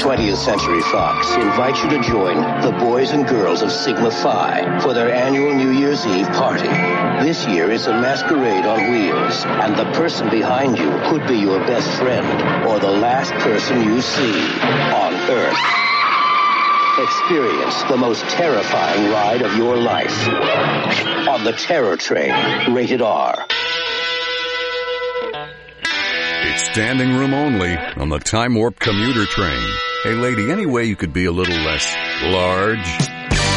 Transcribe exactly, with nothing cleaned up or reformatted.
twentieth Century Fox invites you to join the boys and girls of Sigma Phi for their annual New Year's Eve party. This year it's a masquerade on wheels, and the person behind you could be your best friend or the last person you see on Earth. Experience the most terrifying ride of your life on the Terror Train, rated R. It's standing room only on the Time Warp commuter train. Hey, lady, any way you could be a little less large?